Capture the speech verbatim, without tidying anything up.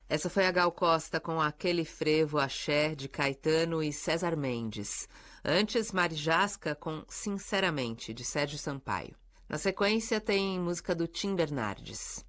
Essa foi a Gal Costa com Aquele Frevo Axé de Caetano e César Mendes. Antes, Marijasca com Sinceramente, de Sérgio Sampaio. Na sequência tem música do Tim Bernardes.